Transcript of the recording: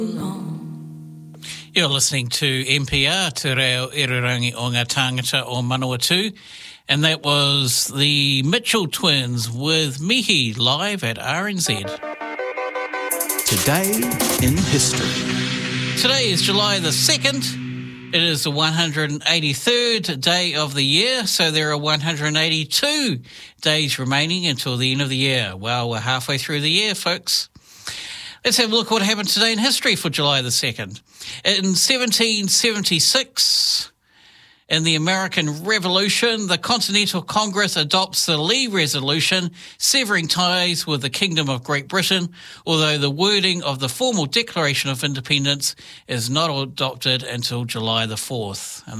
You're listening to NPR, Te Reo Irirangi o ngā Tāngata o Manawatu, and that was the Mitchell Twins with Mihi live at RNZ. Today in History. Today is July the 2nd. It is the 183rd day of the year, so there are 182 days remaining until the end of the year. Well, we're halfway through the year, folks. Let's have a look at what happened today in history for July the 2nd. In 1776, in the American Revolution, the Continental Congress adopts the Lee Resolution, severing ties with the Kingdom of Great Britain, although the wording of the formal Declaration of Independence is not adopted until July the 4th.